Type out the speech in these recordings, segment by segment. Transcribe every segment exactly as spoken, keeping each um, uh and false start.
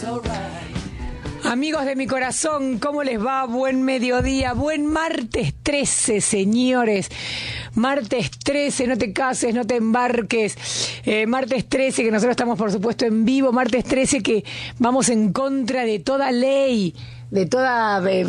Amigos de mi corazón, ¿cómo les va? Buen mediodía, buen martes trece, señores. Martes trece, no te cases, no te embarques. Eh, martes trece, que nosotros estamos, por supuesto, en vivo. Martes trece, que vamos en contra de toda ley, de toda eh,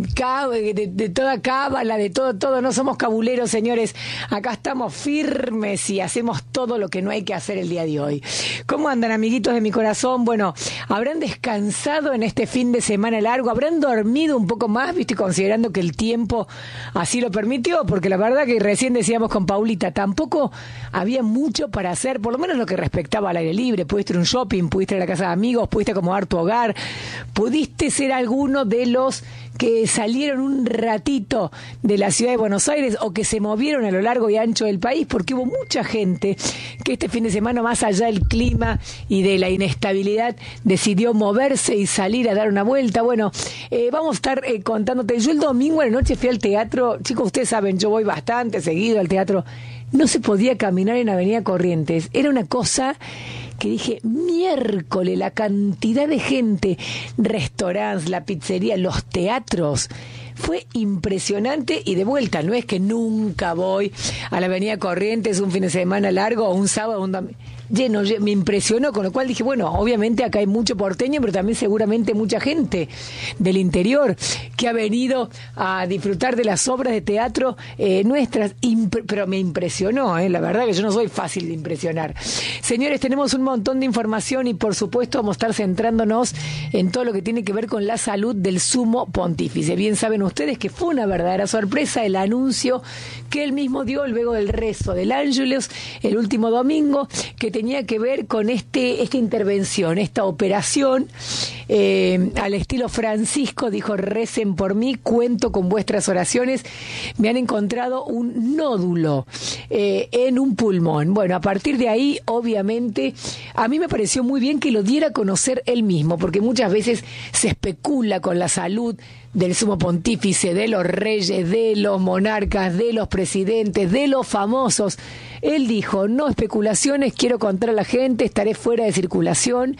de, de toda cábala, de todo, todo. No somos cabuleros, señores. Acá estamos firmes y hacemos todo lo que no hay que hacer el día de hoy. ¿Cómo andan, amiguitos de mi corazón? Bueno, ¿habrán descansado en este fin de semana largo? ¿Habrán dormido un poco más, viste, considerando que el tiempo así lo permitió? Porque la verdad que recién decíamos con Paulita, tampoco había mucho para hacer, por lo menos lo que respectaba al aire libre. Pudiste ir a un shopping, pudiste ir a la casa de amigos, pudiste acomodar tu hogar, pudiste ser algún uno de los que salieron un ratito de la ciudad de Buenos Aires o que se movieron a lo largo y ancho del país, porque hubo mucha gente que este fin de semana, más allá del clima y de la inestabilidad, decidió moverse y salir a dar una vuelta. Bueno, eh, vamos a estar eh, contándote. Yo el domingo a la noche fui al teatro. Chicos, ustedes saben, yo voy bastante seguido al teatro. No se podía caminar en Avenida Corrientes. Era una cosa que dije, miércoles, la cantidad de gente, restaurantes, la pizzería, los teatros, fue impresionante. Y de vuelta, no es que nunca voy a la Avenida Corrientes un fin de semana largo o un sábado, un domingo. Lleno, me impresionó, con lo cual dije, bueno, obviamente acá hay mucho porteño, pero también seguramente mucha gente del interior que ha venido a disfrutar de las obras de teatro eh, nuestras, Impre- pero me impresionó, eh, la verdad que yo no soy fácil de impresionar. Señores, tenemos un montón de información y por supuesto vamos a estar centrándonos en todo lo que tiene que ver con la salud del sumo pontífice. Bien saben ustedes que fue una verdadera sorpresa el anuncio que él mismo dio luego del rezo del Ángelus el último domingo, que tenía que ver con este esta intervención, esta operación eh, al estilo Francisco. Dijo, recen por mí, cuento con vuestras oraciones. Me han encontrado un nódulo eh, en un pulmón. Bueno, a partir de ahí, obviamente, a mí me pareció muy bien que lo diera a conocer él mismo, porque muchas veces se especula con la salud del sumo pontífice, de los reyes, de los monarcas, de los presidentes, de los famosos. Él dijo, no especulaciones, quiero contar a la gente, estaré fuera de circulación.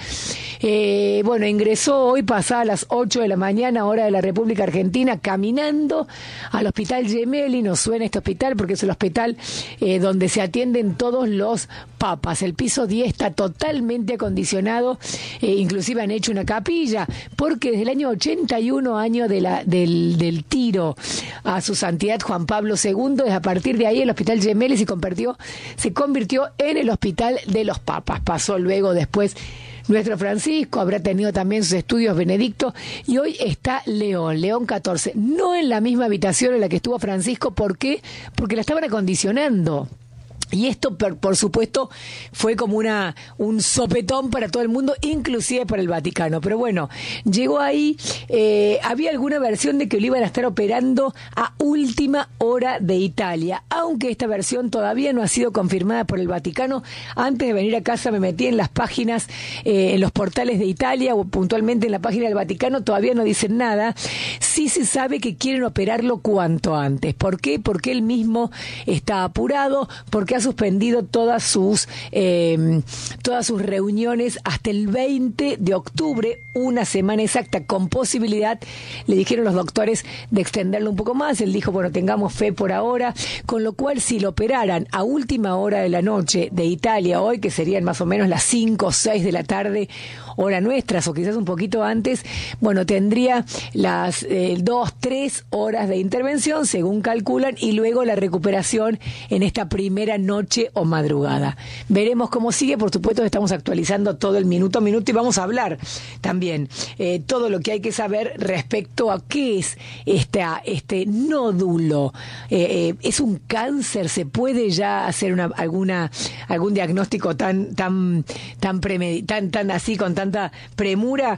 Eh, bueno, ingresó hoy pasada las ocho de la mañana, hora de la República Argentina, caminando al Hospital Gemelli. Nos suena este hospital porque es el hospital eh, donde se atienden todos los papas. El piso diez está totalmente acondicionado, eh, inclusive han hecho una capilla, porque desde el año ochenta y uno, año de la, del, del tiro a su santidad Juan Pablo segundo, desde a partir de ahí el Hospital Gemelli se convirtió, se convirtió en el Hospital de los Papas. Pasó luego después nuestro Francisco, habrá tenido también sus estudios Benedicto, y hoy está León, León catorce, no en la misma habitación en la que estuvo Francisco. ¿Por qué? Porque la estaban acondicionando. Y esto, por, por supuesto, fue como una un sopetón para todo el mundo, inclusive para el Vaticano. Pero bueno, llegó ahí, eh, había alguna versión de que lo iban a estar operando a última hora de Italia, aunque esta versión todavía no ha sido confirmada por el Vaticano. Antes de venir a casa me metí en las páginas, eh, en los portales de Italia, o puntualmente en la página del Vaticano, todavía no dicen nada. Sí se sabe que quieren operarlo cuanto antes. ¿Por qué? Porque él mismo está apurado, porque ha suspendido todas sus eh, todas sus reuniones hasta el veinte de octubre, una semana exacta, con posibilidad, le dijeron los doctores, de extenderlo un poco más. Él dijo, bueno, tengamos fe por ahora, con lo cual si lo operaran a última hora de la noche de Italia hoy, que serían más o menos las cinco o seis de la tarde, hora nuestras, o quizás un poquito antes, bueno, tendría las eh, dos, tres horas de intervención, según calculan, y luego la recuperación en esta primera noche o madrugada. Veremos cómo sigue. Por supuesto, estamos actualizando todo el minuto a minuto y vamos a hablar también eh, todo lo que hay que saber respecto a qué es esta, este nódulo. Eh, eh, ¿Es un cáncer? ¿Se puede ya hacer una, alguna algún diagnóstico tan tan tan, premedi- tan tan así con tanta premura?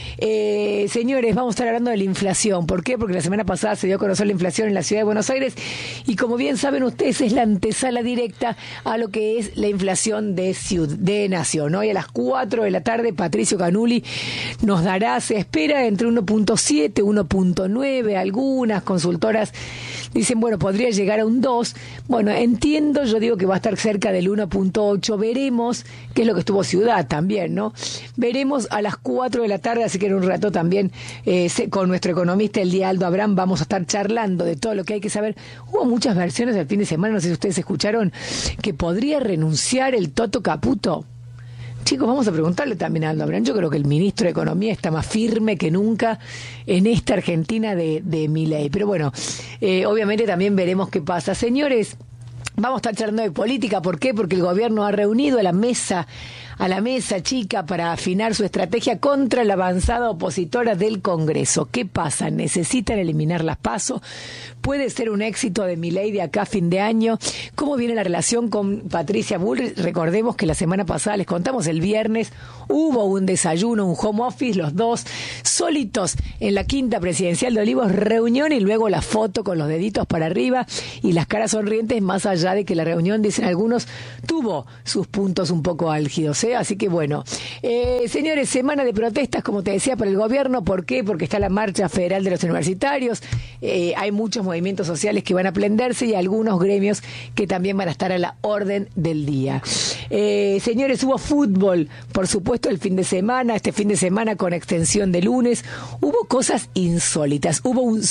Eh, señores, vamos a estar hablando de la inflación. ¿Por qué? Porque la semana pasada se dio a conocer la inflación en la ciudad de Buenos Aires y como bien saben ustedes es la antesala directa a lo que es la inflación de, ciudad, de nación. Hoy a las cuatro de la tarde Patricio Canuli nos dará, se espera entre uno punto siete, uno punto nueve, algunas consultoras dicen, bueno, podría llegar a un dos. Bueno, entiendo, yo digo que va a estar cerca del uno punto ocho, veremos, que es lo que estuvo Ciudad también, ¿no? Veremos a las cuatro de la tarde, así que en un rato también eh, con nuestro economista, el día Aldo Abraham, vamos a estar charlando de todo lo que hay que saber. Hubo muchas versiones el fin de semana, no sé si ustedes escucharon, que podría renunciar el Toto Caputo. Chicos, vamos a preguntarle también a Aldo Abraham. Yo creo que el ministro de Economía está más firme que nunca en esta Argentina de, de Milei. Pero bueno, eh, obviamente también veremos qué pasa. Señores, vamos a estar charlando de política. ¿Por qué? Porque el gobierno ha reunido a la mesa, a la mesa chica para afinar su estrategia contra la avanzada opositora del Congreso. ¿Qué pasa? ¿Necesitan eliminar las PASO? ¿Puede ser un éxito de Milei de acá a fin de año? ¿Cómo viene la relación con Patricia Bullrich? Recordemos que la semana pasada, les contamos, el viernes hubo un desayuno, un home office, los dos solitos en la quinta presidencial de Olivos, reunión y luego la foto con los deditos para arriba y las caras sonrientes, más allá de que la reunión, dicen algunos, tuvo sus puntos un poco álgidos, ¿eh? Así que bueno, eh, señores, semana de protestas, como te decía, para el gobierno. ¿Por qué? Porque está la marcha federal de los universitarios, eh, hay muchos movimientos sociales que van a prenderse y algunos gremios que también van a estar a la orden del día. Eh, señores, hubo fútbol, por supuesto, el fin de semana, este fin de semana con extensión de lunes, hubo cosas insólitas, hubo un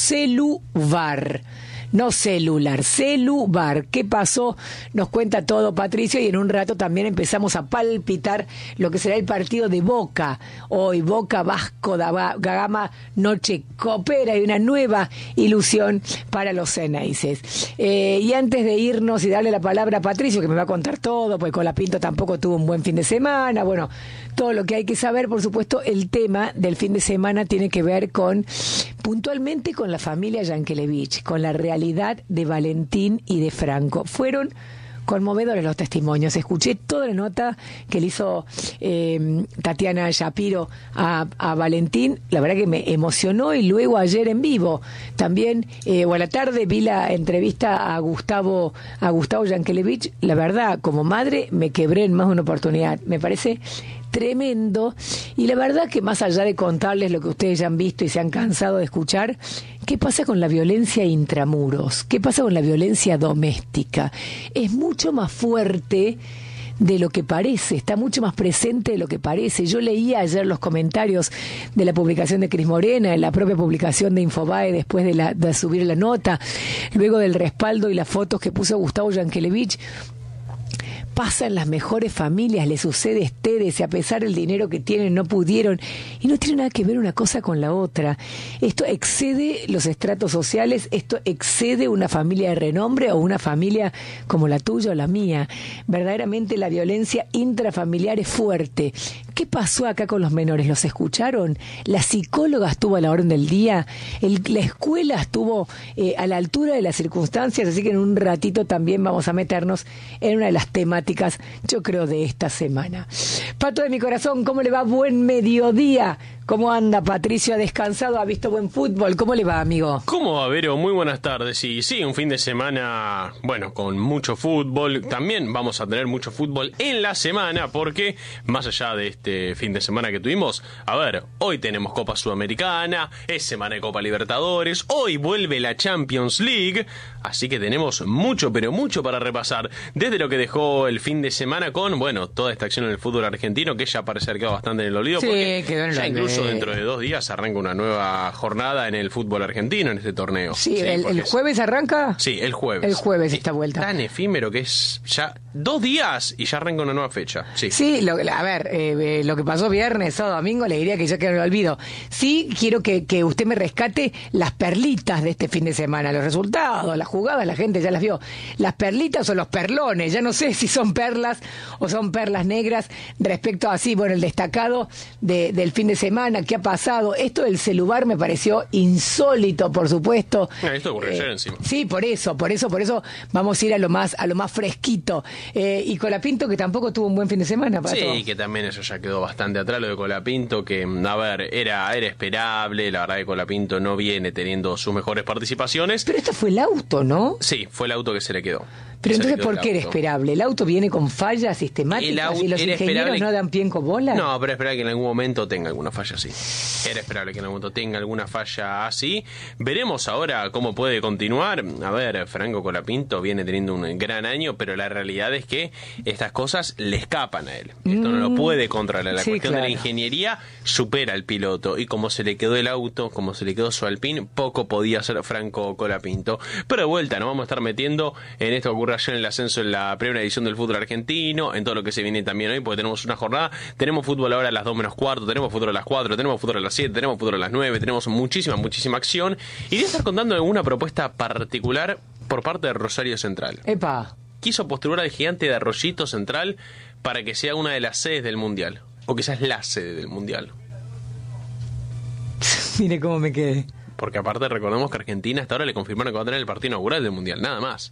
celuvar. No celular, celuvar. ¿Qué pasó? Nos cuenta todo Patricio y en un rato también empezamos a palpitar lo que será el partido de Boca. Hoy Boca Vasco da Gama, noche copera y una nueva ilusión para los Ceneices. Eh, y antes de irnos y darle la palabra a Patricio, que me va a contar todo, pues Colapinto tampoco tuvo un buen fin de semana, bueno, todo lo que hay que saber, por supuesto, el tema del fin de semana tiene que ver con, puntualmente con la familia Yankelevich, con la realidad de Valentín y de Franco. Fueron conmovedores los testimonios. Escuché toda la nota que le hizo eh, Tatiana Shapiro a, a Valentín. La verdad que me emocionó y luego ayer en vivo también, eh, o a la tarde, vi la entrevista a Gustavo, a Gustavo Yankelevich. La verdad, como madre, me quebré en más de una oportunidad. Me parece tremendo y la verdad que más allá de contarles lo que ustedes ya han visto y se han cansado de escuchar, ¿qué pasa con la violencia intramuros? ¿Qué pasa con la violencia doméstica? Es mucho más fuerte de lo que parece, está mucho más presente de lo que parece. Yo leía ayer los comentarios de la publicación de Cris Morena, en la propia publicación de Infobae después de, la, de subir la nota, luego del respaldo y las fotos que puso Gustavo Yankelevich. Pasa en las mejores familias, le sucede a ustedes, y a pesar del dinero que tienen no pudieron, y no tiene nada que ver una cosa con la otra. Esto excede los estratos sociales, esto excede una familia de renombre o una familia como la tuya o la mía. Verdaderamente la violencia intrafamiliar es fuerte. ¿Qué pasó acá con los menores? ¿Los escucharon? ¿La psicóloga estuvo a la orden del día? El, ¿La escuela estuvo eh, a la altura de las circunstancias? Así que en un ratito también vamos a meternos en una de las temáticas, yo creo, de esta semana. Pato de mi corazón, ¿cómo le va? Buen mediodía. ¿Cómo anda, Patricio? ¿Ha descansado? ¿Ha visto buen fútbol? ¿Cómo le va, amigo? ¿Cómo va, Vero? Muy buenas tardes. Y sí, un fin de semana, bueno, con mucho fútbol. También vamos a tener mucho fútbol en la semana, porque más allá de este fin de semana que tuvimos, a ver, hoy tenemos Copa Sudamericana, es semana de Copa Libertadores, hoy vuelve la Champions League, así que tenemos mucho, pero mucho para repasar. Desde lo que dejó el fin de semana con, bueno, toda esta acción en el fútbol argentino, que ya parece haber quedado bastante en el olvido, sí, porque quedó en el ya olvido. incluso dentro de dos días arranca una nueva jornada en el fútbol argentino, en este torneo. Sí, sí el, el jueves arranca. Sí, el jueves. El jueves esta vuelta. Tan efímero que es ya dos días y ya arranca una nueva fecha. Sí, sí lo, a ver, eh, lo que pasó viernes o domingo le diría que ya quedó en el olvido. Sí, quiero que, que usted me rescate las perlitas de este fin de semana, los resultados, las jugadas, la gente ya las vio. Las perlitas o los perlones, ya no sé si son perlas o son perlas negras respecto a así, bueno, el destacado de, del fin de semana, qué ha pasado. Esto del celular me pareció insólito, por supuesto. Ah, esto ocurrió eh, ayer encima. Sí, por eso, por eso, por eso vamos a ir a lo más, a lo más fresquito. Eh, y Colapinto, que tampoco tuvo un buen fin de semana, Pato. Sí, que también eso ya quedó bastante atrás, lo de Colapinto, que, a ver, era, era esperable. La verdad que Colapinto no viene teniendo sus mejores participaciones. Pero esto fue el auto, ¿no? Sí, fue el auto que se le quedó. Pero Se entonces, ¿por qué era esperable? ¿El auto viene con fallas sistemáticas y los ingenieros esperable... no dan pie en bola? No, pero esperable que en algún momento tenga alguna falla así. Era esperable que en algún momento tenga alguna falla así. Veremos ahora cómo puede continuar. A ver, Franco Colapinto viene teniendo un gran año, pero la realidad es que estas cosas le escapan a él. Esto mm. no lo puede controlar. La sí, cuestión claro. de la ingeniería supera al piloto. Y como se le quedó el auto, como se le quedó su Alpine, poco podía hacer Franco Colapinto. Pero de vuelta, nos vamos a estar metiendo en esto que ocurre ayer en el ascenso en la primera edición del fútbol argentino, en todo lo que se viene también hoy, porque tenemos una jornada, tenemos fútbol ahora a las dos menos cuarto, tenemos fútbol a las cuatro, tenemos fútbol a las siete, tenemos fútbol a las nueve, tenemos muchísima, muchísima acción, y voy a estar contando alguna propuesta particular por parte de Rosario Central. Epa. Quiso postular al gigante de Arroyito Central para que sea una de las sedes del Mundial, o quizás la sede del Mundial. Mire cómo me quedé. Porque aparte recordemos que Argentina hasta ahora le confirmaron que va a tener el partido inaugural del Mundial, nada más.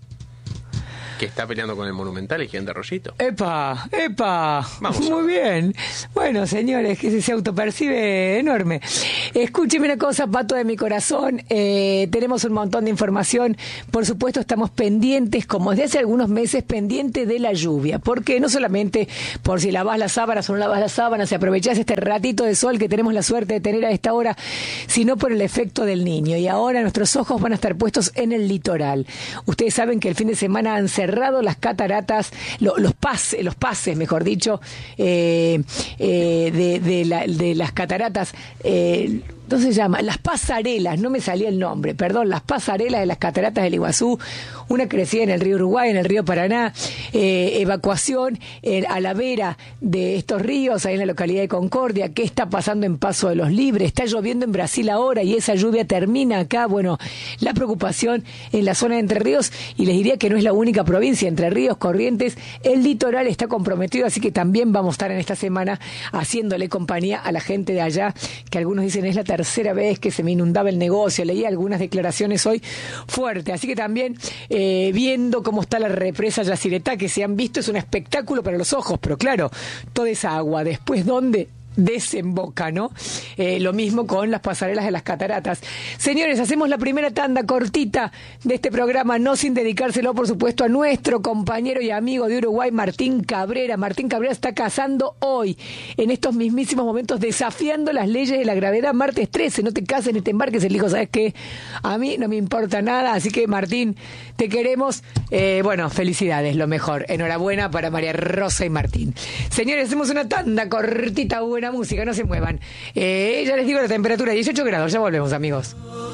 Que está peleando con el Monumental y Gigante Arroyito. ¡Epa! ¡Epa! Vamos. Muy bien. Bueno, señores, que se autopercibe enorme. Escúcheme una cosa, Pato de mi corazón. Eh, tenemos un montón de información. Por supuesto, estamos pendientes, como desde hace algunos meses, pendientes de la lluvia. Porque no solamente por si lavas las sábanas o no lavas las sábanas, si aprovechás este ratito de sol que tenemos la suerte de tener a esta hora, sino por el efecto del niño. Y ahora nuestros ojos van a estar puestos en el litoral. Ustedes saben que el fin de semana han cerrado las cataratas, lo, los pases, los pases, mejor dicho, eh, eh, de, de, la, de las cataratas. Eh, ¿Cómo se llama? Las pasarelas, no me salía el nombre, perdón, las pasarelas de las cataratas del Iguazú, una crecida en el río Uruguay, en el río Paraná, eh, evacuación eh, a la vera de estos ríos, ahí en la localidad de Concordia. ¿Qué está pasando en Paso de los Libres? Está lloviendo en Brasil ahora y esa lluvia termina acá. Bueno, la preocupación en la zona de Entre Ríos, y les diría que no es la única provincia, Entre Ríos, Corrientes, el litoral está comprometido, así que también vamos a estar en esta semana haciéndole compañía a la gente de allá, que algunos dicen es la tercera vez que se me inundaba el negocio. Leí algunas declaraciones hoy fuertes, así que también eh, viendo cómo está la represa Yacyretá, que se han visto, es un espectáculo para los ojos, pero claro, toda esa agua, después ¿dónde desemboca, no? Eh, lo mismo con las pasarelas de las cataratas. Señores, hacemos la primera tanda cortita de este programa, no sin dedicárselo, por supuesto, a nuestro compañero y amigo de Uruguay, Martín Cabrera. Martín Cabrera está casando hoy, en estos mismísimos momentos, desafiando las leyes de la gravedad. Martes trece, no te cases ni te embarques. El hijo, ¿sabes qué? A mí no me importa nada, así que, Martín, te queremos. Eh, bueno, felicidades, lo mejor. Enhorabuena para María Rosa y Martín. Señores, hacemos una tanda cortita, buena música, no se muevan. Eh, ya les digo la temperatura, dieciocho grados, ya volvemos, amigos.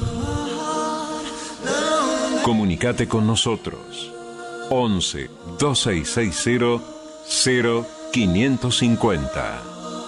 Comunicate con nosotros. once, dos seis seis cero, cero quinientos cincuenta.